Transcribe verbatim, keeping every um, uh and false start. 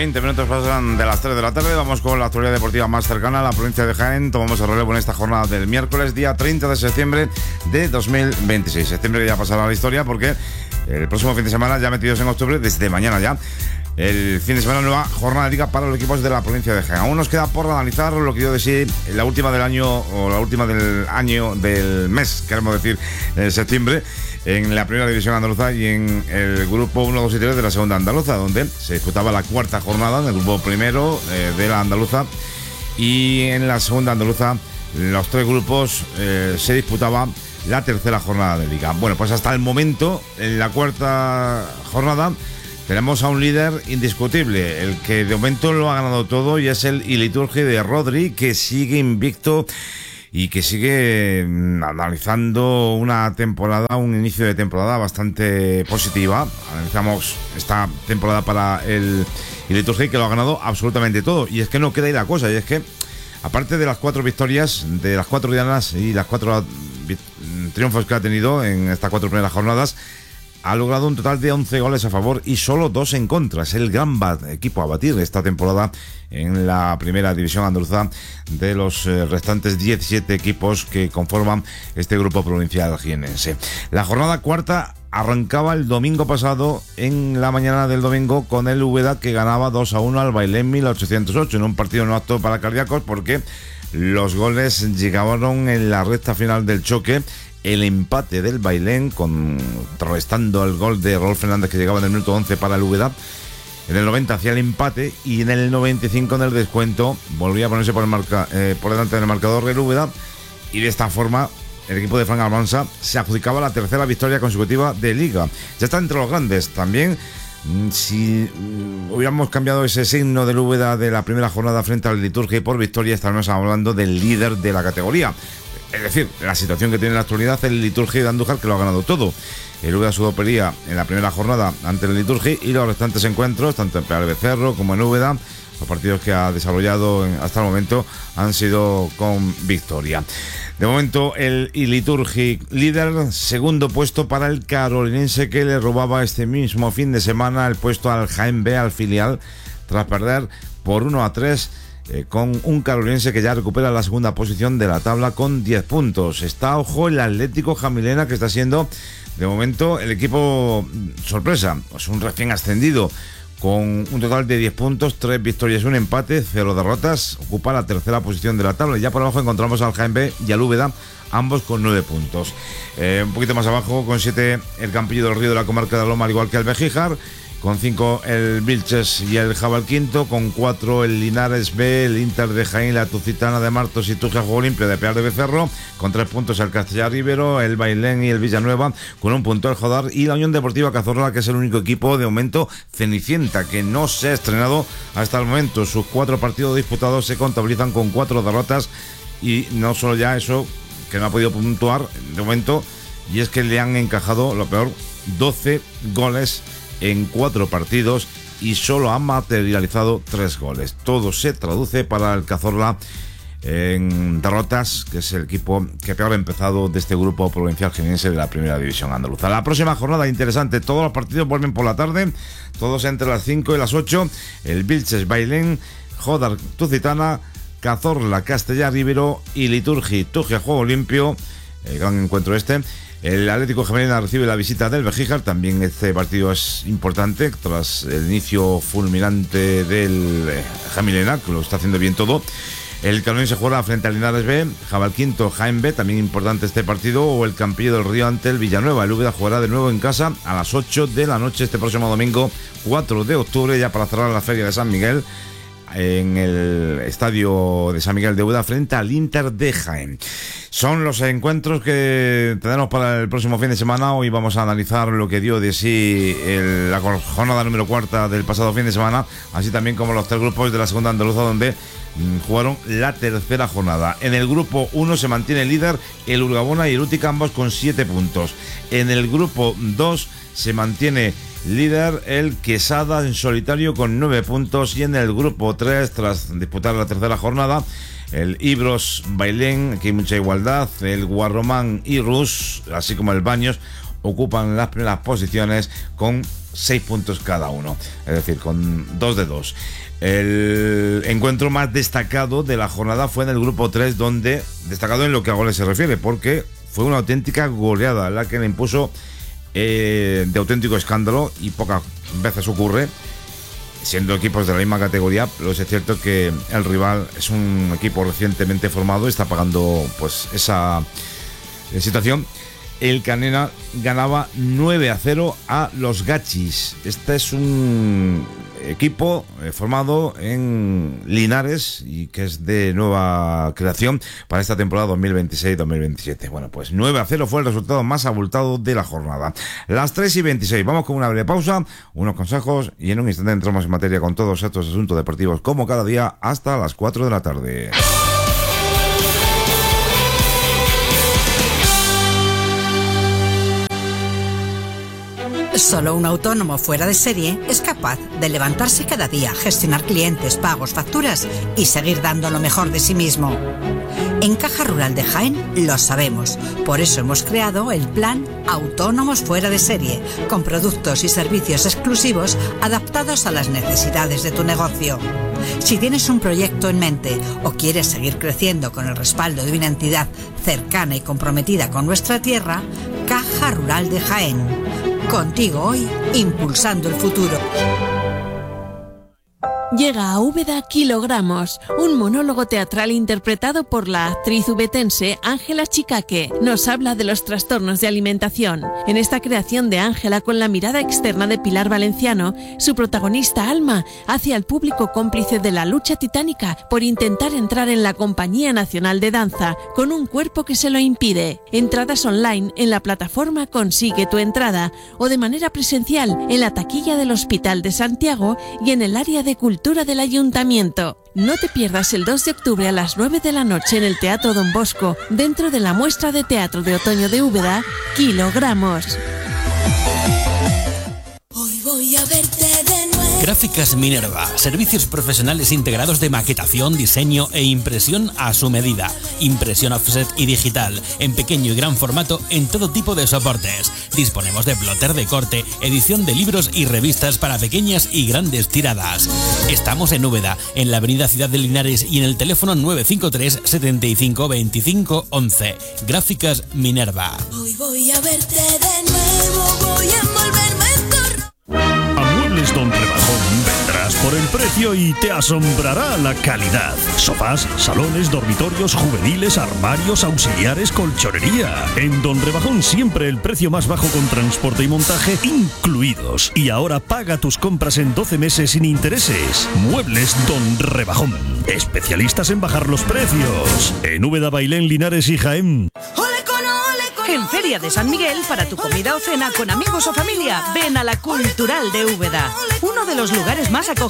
veinte minutos pasan de las tres de la tarde. Vamos con la actualidad deportiva más cercana a la provincia de Jaén. Tomamos el relevo en esta jornada del miércoles, día treinta de septiembre de dos mil veintiséis. Septiembre que ya pasará a la historia porque el próximo fin de semana, ya metidos en octubre, desde mañana ya, el fin de semana, nueva jornada de liga para los equipos de la provincia de Jaén. Aún nos queda por analizar lo que dio de sí la última del año, o la última del año, del mes, queremos decir, en septiembre, en la primera división andaluza y en el grupo uno, dos y tres de la segunda andaluza, donde se disputaba la cuarta jornada en el grupo primero eh, de la andaluza, y en la segunda andaluza los tres grupos eh, se disputaba la tercera jornada de liga. Bueno, pues hasta el momento, en la cuarta jornada, tenemos a un líder indiscutible, el que de momento lo ha ganado todo, y es el Iliturgi de Rodri, que sigue invicto y que sigue analizando una temporada, un inicio de temporada bastante positiva. Analizamos esta temporada para el Iliturgi, que lo ha ganado absolutamente todo. Y es que no queda ahí la cosa, y es que, aparte de las cuatro victorias, de las cuatro dianas y las cuatro triunfos que ha tenido en estas cuatro primeras jornadas, ha logrado un total de once goles a favor y solo dos en contra. Es el gran equipo a batir esta temporada en la primera división andaluza de los eh, restantes diecisiete equipos que conforman este grupo provincial jienense. La jornada cuarta arrancaba el domingo pasado, en la mañana del domingo, con el Úbeda, que ganaba dos a uno al Bailén mil ochocientos ocho, en un partido no apto para cardíacos, porque los goles llegaron en la recta final del choque. El empate del Bailén, contrarrestando el gol de Raúl Fernández, que llegaba en el minuto once para el Úbeda. En el noventa hacía el empate, y en el noventa y cinco, en el descuento, volvía a ponerse por, el marca, eh, por delante del marcador el Úbeda, y de esta forma el equipo de Fran Almansa se adjudicaba la tercera victoria consecutiva de Liga. Ya está entre los grandes. También, si hubiéramos cambiado ese signo del Úbeda de la primera jornada frente al Iliturgi por victoria, estaríamos hablando del líder de la categoría. Es decir, la situación que tiene en la actualidad el Iliturgi de Andújar, que lo ha ganado todo. El Úbeda Sudopería en la primera jornada ante el Iliturgi, y los restantes encuentros, tanto en Peal Becerro como en Úbeda, los partidos que ha desarrollado hasta el momento han sido con victoria. De momento, el Iliturgi líder, segundo puesto para el carolinense, que le robaba este mismo fin de semana el puesto al Jaén B, al filial, tras perder por uno a tres. Eh, con un carolinense que ya recupera la segunda posición de la tabla con diez puntos. Está, ojo, el Atlético Jamilena, que está siendo de momento el equipo sorpresa. Es un recién ascendido con un total de diez puntos, tres victorias y un empate, cero derrotas. Ocupa la tercera posición de la tabla. Y ya por abajo encontramos al Jaén B y al Úbeda, ambos con nueve puntos. Eh, un poquito más abajo, con siete, el Campillo del Río de la comarca de Loma, al igual que el Bejíjar. Con cinco el Vilches y el Jabalquinto, con cuatro el Linares B, el Inter de Jaén, la Tucitana de Martos y Tuja Juego Limpio de Peal de Becerro, con tres puntos el Castellar Rivero, el Bailén y el Villanueva, con un punto el Jodar, y la Unión Deportiva Cazorla, que es el único equipo de momento cenicienta que no se ha estrenado hasta el momento. Sus cuatro partidos disputados se contabilizan con cuatro derrotas, y no solo ya eso, que no ha podido puntuar de momento, y es que le han encajado, lo peor, doce goles en cuatro partidos, y solo ha materializado tres goles. Todo se traduce para el Cazorla en derrotas, que es el equipo que peor ha empezado de este grupo provincial jienense de la primera división andaluza. La próxima jornada interesante, todos los partidos vuelven por la tarde, todos entre las cinco y las ocho. El Vilches Bailén, Jodar Tucitana, Cazorla Castellar Rivero y Iliturgi Tugia Juego Limpio. El gran encuentro este. El Atlético Jamilena recibe la visita del Bejíjar. También este partido es importante tras el inicio fulminante del Jamilena, que lo está haciendo bien todo. El Carolinense jugará frente al Linares B, Jabalquinto Jaén B, también importante este partido, o el Campillo del Río ante el Villanueva. El Úbeda jugará de nuevo en casa a las ocho de la noche este próximo domingo, cuatro de octubre, ya para cerrar la Feria de San Miguel, en el estadio de San Miguel de Úbeda, frente al Inter de Jaén. Son los encuentros que tenemos para el próximo fin de semana. Hoy vamos a analizar lo que dio de sí el, la jornada número cuarta del pasado fin de semana, así también como los tres grupos de la segunda andaluza, donde mm, jugaron la tercera jornada. En el grupo uno se mantiene líder el Urgabona y el Útica, ambos con siete puntos. En el grupo dos se mantiene líder el Quesada en solitario con nueve puntos, y en el grupo tres, tras disputar la tercera jornada, el Ibros Bailén, aquí hay mucha igualdad, el Guarromán y Rus, así como el Baños, ocupan las primeras posiciones con seis puntos cada uno, es decir, con dos de dos. El encuentro más destacado de la jornada fue en el grupo tres, donde, destacado en lo que a goles se refiere, porque fue una auténtica goleada la que le impuso, eh, de auténtico escándalo, y pocas veces ocurre, siendo equipos de la misma categoría. Pero es cierto que el rival es un equipo recientemente formado y está pagando pues esa eh, situación. El Canena ganaba nueve a cero a los Gachis. Este es un equipo eh, formado en Linares y que es de nueva creación para esta temporada dos mil veintiséis dos mil veintisiete. Bueno, pues nueve a cero fue el resultado más abultado de la jornada. Las tres y veintiséis, vamos con una breve pausa, unos consejos y en un instante entramos en materia con todos estos asuntos deportivos como cada día hasta las cuatro de la tarde. Solo un autónomo fuera de serie es capaz de levantarse cada día, gestionar clientes, pagos, facturas y seguir dando lo mejor de sí mismo. En Caja Rural de Jaén lo sabemos, por eso hemos creado el plan Autónomos Fuera de Serie, con productos y servicios exclusivos adaptados a las necesidades de tu negocio. Si tienes un proyecto en mente o quieres seguir creciendo con el respaldo de una entidad cercana y comprometida con nuestra tierra, Caja Rural de Jaén. Contigo hoy, impulsando el futuro. Llega a Úbeda Kilogramos, un monólogo teatral interpretado por la actriz ubetense Ángela Chicaque. Nos habla de los trastornos de alimentación. En esta creación de Ángela, con la mirada externa de Pilar Valenciano, su protagonista Alma hace al público cómplice de la lucha titánica por intentar entrar en la Compañía Nacional de Danza con un cuerpo que se lo impide. Entradas online en la plataforma Consigue tu entrada o de manera presencial en la taquilla del Hospital de Santiago y en el área de cultura del Ayuntamiento. No te pierdas el dos de octubre a las nueve de la noche en el Teatro Don Bosco, dentro de la muestra de teatro de otoño de Úbeda, Kilogramos. Hoy voy a verte de nuevo. Gráficas Minerva, servicios profesionales integrados de maquetación, diseño e impresión a su medida. Impresión offset y digital, en pequeño y gran formato, en todo tipo de soportes. Disponemos de plotter de corte, edición de libros y revistas para pequeñas y grandes tiradas. Estamos en Úbeda, en la avenida Ciudad de Linares y en el teléfono nueve cinco tres, setenta y cinco, veinticinco, once. Gráficas Minerva. Hoy voy a verte de nuevo, voy a envolverme en tu... Muebles Don Rebajón vendrás por el precio y te asombrará la calidad. Sofás, salones, dormitorios, juveniles, armarios, auxiliares, colchonería. En Don Rebajón siempre el precio más bajo con transporte y montaje incluidos. Y ahora paga tus compras en doce meses sin intereses. Muebles Don Rebajón. Especialistas en bajar los precios. En Úbeda, Bailén, Linares y Jaén. En Feria de San Miguel, para tu comida o cena con amigos o familia, ven a la Cultural de Úbeda, uno de los lugares más acogedores